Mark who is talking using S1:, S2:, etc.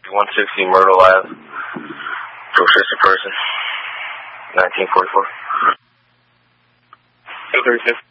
S1: 160 Myrtle Ave. To assist a person. 1944. 236.